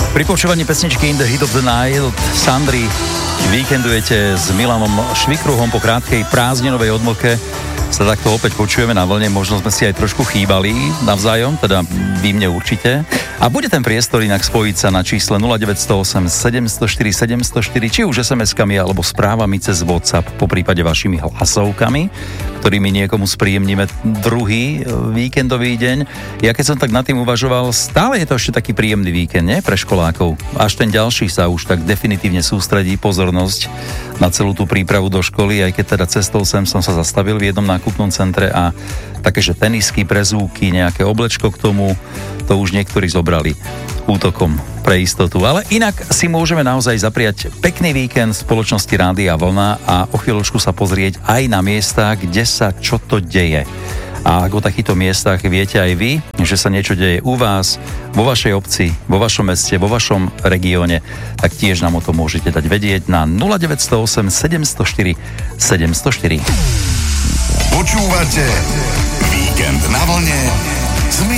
Pri počúvaní pesničky In the Heat of the Night od Sandry víkendujete s Milanom Švikruhom po krátkej prázdninovej odmlke. Sa takto opäť počujeme na vlne, možno sme si aj trošku chýbali navzájom, teda vy mne určite. A bude ten priestor inak spojiť sa na čísle 0908 704 704, či už SMS-kami alebo správami cez WhatsApp, po prípade vašimi hlasovkami, ktorými niekomu spríjemníme druhý víkendový deň. Ja keď som tak nad tým uvažoval, stále je to ešte taký príjemný víkend, nie? Pre školákov. Až ten ďalší sa už tak definitívne sústredí pozornosť na celú tú prípravu do školy, aj keď teda cestou sem som sa zastavil v jednom nákupnom centre a také, že tenisky, prezúky, nejaké oblečko k tomu, to už niektorí zobrali útokom pre istotu. Ale inak si môžeme naozaj zapriať pekný víkend v spoločnosti Rádia Vlna a o chvíľočku sa pozrieť aj na miesta, kde sa čo to deje. A ak o takýchto miestach viete aj vy, že sa niečo deje u vás, vo vašej obci, vo vašom meste, vo vašom regióne, tak tiež nám o tom môžete dať vedieť na 0908 704 704. Počúvate Víkend na vlne